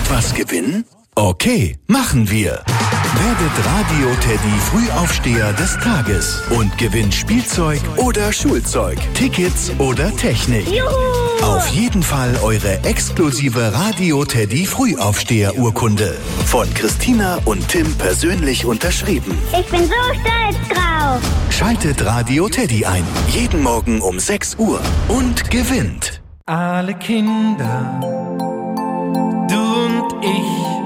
Was gewinnen? Okay, machen wir. Werdet Radio Teddy Frühaufsteher des Tages und gewinnt Spielzeug oder Schulzeug, Tickets oder Technik. Juhu! Auf jeden Fall eure exklusive Radio Teddy Frühaufsteher-Urkunde. Von Christina und Tim persönlich unterschrieben. Ich bin so stolz drauf. Schaltet Radio Teddy ein. Jeden Morgen um 6 Uhr. Und gewinnt. Alle Kinder, du und ich.